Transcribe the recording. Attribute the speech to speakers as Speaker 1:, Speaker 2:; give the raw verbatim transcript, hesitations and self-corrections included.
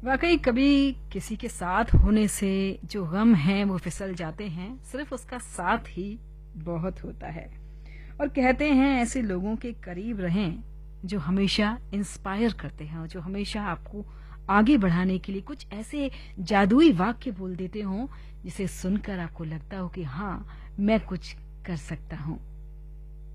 Speaker 1: वाकई कभी किसी के साथ होने से जो गम है वो फिसल जाते हैं, सिर्फ उसका साथ ही बहुत होता है। और कहते हैं ऐसे लोगों के करीब रहें जो हमेशा इंस्पायर करते हैं और जो हमेशा आपको आगे बढ़ाने के लिए कुछ ऐसे जादुई वाक्य बोल देते हों जिसे सुनकर आपको लगता हो कि हाँ, मैं कुछ कर सकता हूँ।